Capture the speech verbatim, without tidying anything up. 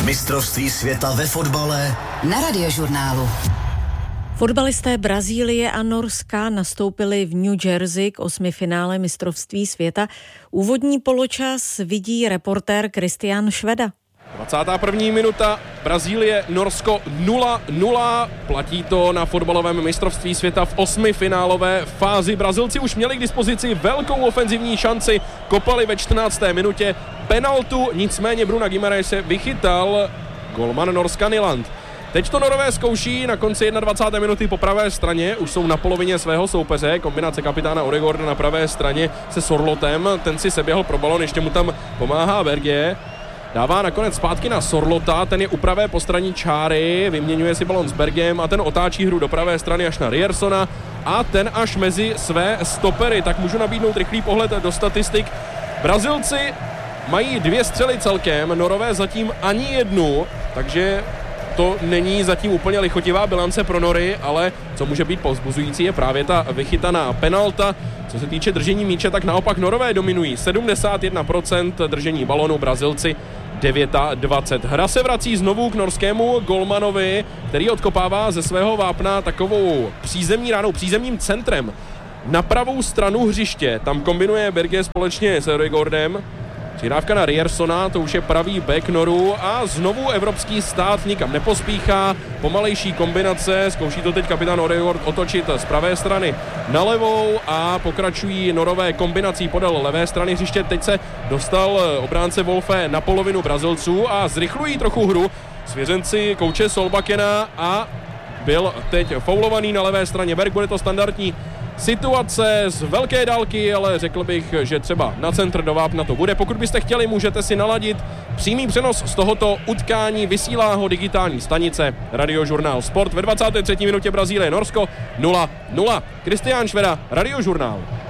Mistrovství světa ve fotbale na Radiožurnálu. Fotbalisté Brazílie a Norska nastoupili v New Jersey k osmifinále mistrovství světa. Úvodní poločas vidí reportér Kristián Šveda. dvacátá první minuta, Brazílie, Norsko nula nula. Platí to na fotbalovém mistrovství světa v osmifinálové fázi. Brazilci už měli k dispozici velkou ofenzivní šanci, kopali ve čtrnácté minutě penaltu, nicméně Bruno Guimarães se vychytal golman Norska Nyland. Teď to Norové zkouší na konci dvacáté první minuty po pravé straně, už jsou na polovině svého soupeře, kombinace kapitána Odegaarda na pravé straně se Sorlotem, ten si seběhl pro balon, ještě mu tam pomáhá Berge. Dává nakonec zpátky na Sorlota, ten je u pravé postraní čáry, vyměňuje si balon s Bergem a ten otáčí hru do pravé strany až na Riersona a ten až mezi své stopery. Tak můžu nabídnout rychlý pohled do statistik. Brazilci mají dvě střely celkem, Norové zatím ani jednu, takže to není zatím úplně lichotivá bilance pro Nory, ale co může být povzbuzující je právě ta vychytaná penalta. Co se týče držení míče, tak naopak Norové dominují sedmdesát jedna procent držení balonu, Brazilci dvacet devět. Hra se vrací znovu k norskému golmanovi, který odkopává ze svého vápna takovou přízemní ránou, přízemním centrem na pravou stranu hřiště. Tam kombinuje Berge společně s Odegaardem. Přihrávka na Riersona, to už je pravý back Noru a znovu evropský stát nikam nepospíchá. Pomalejší kombinace, zkouší to teď kapitán Odegaard otočit z pravé strany na levou a pokračují Norové kombinací podél levé strany hřiště. Teď se dostal obránce Wolfe na polovinu Brazilců a zrychlují trochu hru svěřenci kouče Solbakena a byl teď faulovaný na levé straně Berg. Bude to standardní situace z velké dálky, ale řekl bych, že třeba na centr do vápna to bude. Pokud byste chtěli, můžete si naladit přímý přenos z tohoto utkání. Vysílá ho digitální stanice Radiožurnál Sport. Ve dvacáté třetí minutě Brazílie Norsko nula nula. Kristián Šveda, Radiožurnál.